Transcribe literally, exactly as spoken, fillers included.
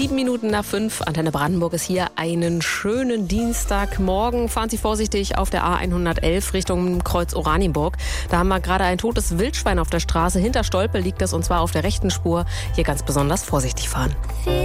Sieben Minuten nach fünf. Antenne Brandenburg ist hier. Einen schönen Dienstagmorgen. Fahren Sie vorsichtig auf der A hundertelf Richtung Kreuz Oranienburg. Da haben wir gerade ein totes Wildschwein auf der Straße. Hinter Stolpe liegt das, und zwar auf der rechten Spur. Hier ganz besonders vorsichtig fahren.